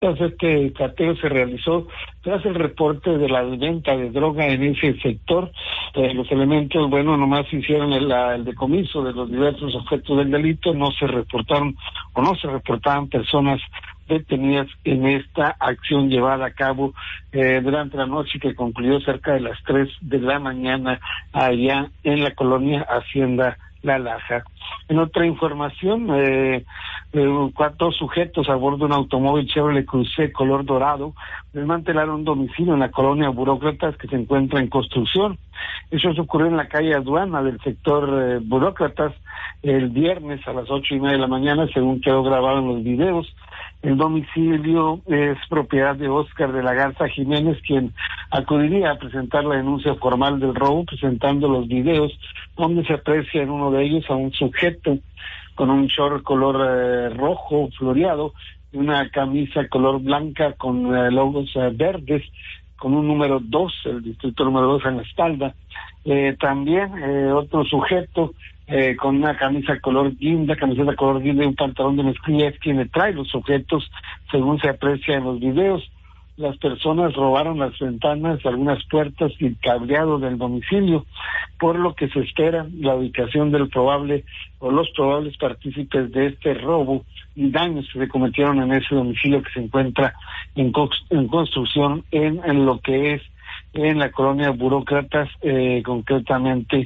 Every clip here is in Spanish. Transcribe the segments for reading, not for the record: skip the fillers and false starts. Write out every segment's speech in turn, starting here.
Entonces, este cateo se realizó tras el reporte de la venta de droga en ese sector. Los elementos, nomás hicieron el decomiso de los diversos objetos del delito, no se reportaron personas detenidas en esta acción llevada a cabo durante la noche, que concluyó cerca de las 3 de la mañana allá en la colonia Hacienda La Laja. En otra información, 4 sujetos a bordo de un automóvil Chevrolet Cruze color dorado desmantelaron un domicilio en la colonia Burócratas, que se encuentra en construcción. Eso ocurrió en la calle Aduana del sector Burócratas el viernes a las 8:30 de la mañana, según quedó grabado en los videos. El domicilio es propiedad de Óscar de la Garza Jiménez, quien acudiría a presentar la denuncia formal del robo, presentando los videos donde se aprecia en uno de ellos a un sujeto con un short color rojo floreado y una camisa color blanca con logos verdes, con un número 2, el distrito número 2 en la espalda. También otro sujeto con una camiseta color guinda y un pantalón de mezclilla es quien le trae los objetos, según se aprecia en los videos. Las personas robaron las ventanas, algunas puertas y el cableado del domicilio, por lo que se espera la ubicación del los probables partícipes de este robo y daños que se cometieron en ese domicilio que se encuentra en construcción en lo que es en la colonia Burócratas, concretamente,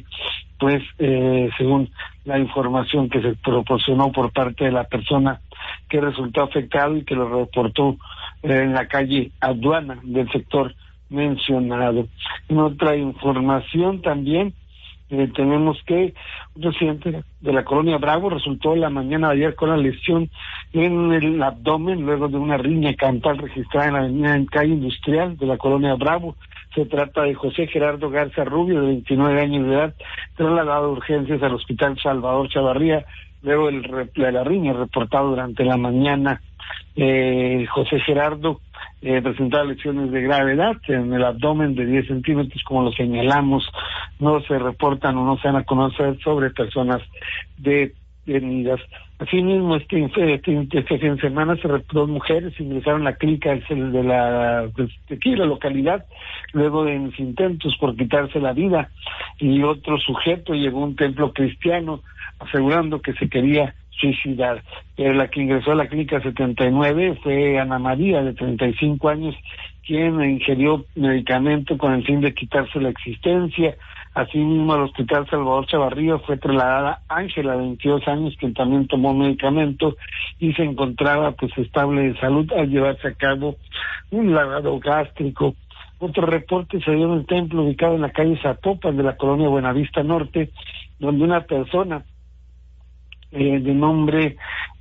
según la información que se proporcionó por parte de la persona que resultó afectado y que lo reportó en la calle Aduana del sector mencionado. En otra información también tenemos que un residente de la colonia Bravo resultó la mañana de ayer con la lesión en el abdomen luego de una riña campal registrada en la avenida en calle Industrial de la colonia Bravo. Se trata de José Gerardo Garza Rubio, de 29 años de edad, trasladado a urgencias al Hospital Salvador Chavarría, luego de la riña reportado durante la mañana. José Gerardo presentaba lesiones de gravedad en el abdomen de 10 centímetros, como lo señalamos. No se reportan o no se van a conocer sobre personas detenidas. Asimismo, este fin de semana dos mujeres ingresaron a la clínica de la localidad luego de intentos por quitarse la vida, y otro sujeto llegó a un templo cristiano asegurando que se quería suicidar. La que ingresó a la clínica 79 fue Ana María, de 35 años, quien ingirió medicamento con el fin de quitarse la existencia. Asimismo, al Hospital Salvador Chavarría fue trasladada Ángela, de 22 años, quien también tomó medicamento y se encontraba estable de salud al llevarse a cabo un lavado gástrico. Otro reporte se dio en el templo ubicado en la calle Zapopan de la colonia Buenavista Norte, donde una persona de nombre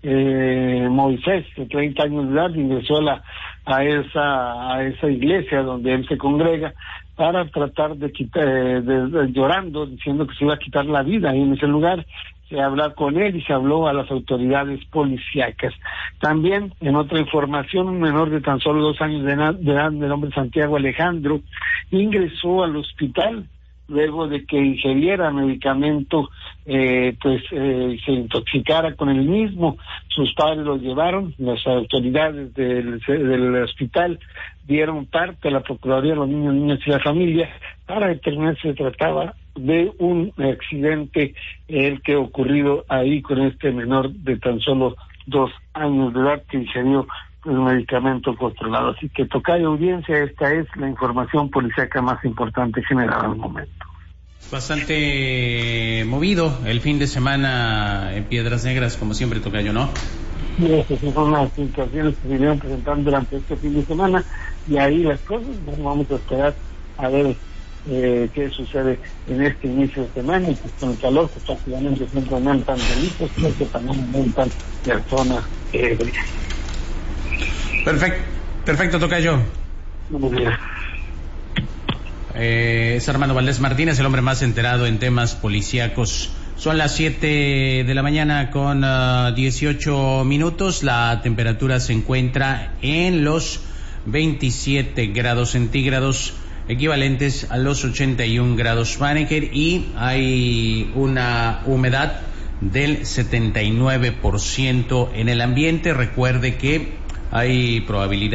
Moisés, de 30 años de edad, ingresó a esa iglesia donde él se congrega para tratar de quitar, llorando, diciendo que se iba a quitar la vida ahí en ese lugar. Se habló con él y se habló a las autoridades policíacas. También, en otra información, un menor de tan solo 2 años de edad, de nombre Santiago Alejandro, ingresó al hospital luego de que ingiriera medicamento, se intoxicara con el mismo. Sus padres lo llevaron, las autoridades del hospital dieron parte a la Procuraduría de los Niños, Niñas y la Familia para determinar si se trataba de un accidente el que ocurrido ahí con este menor de tan solo 2 años de edad que ingirió el medicamento controlado. Así que, tocayo audiencia, esta es la información policíaca más importante generada al momento. Bastante movido el fin de semana en Piedras Negras, como siempre, tocayo, ¿no? Y estas son las situaciones que se vinieron presentando durante este fin de semana, y ahí las cosas, vamos a esperar a ver qué sucede en este inicio de semana, y pues con el calor que prácticamente siempre aumentan delitos, creo que también aumentan personas ebrias. Perfecto, tocayo. Muy bien. Es Armando Valdés Martínez, el hombre más enterado en temas policíacos. Son las 7 de la mañana con 18 minutos. La temperatura se encuentra en los 27 grados centígrados, equivalentes a los 81 grados Fahrenheit, y hay una humedad del 79% en el ambiente. Recuerde que hay probabilidad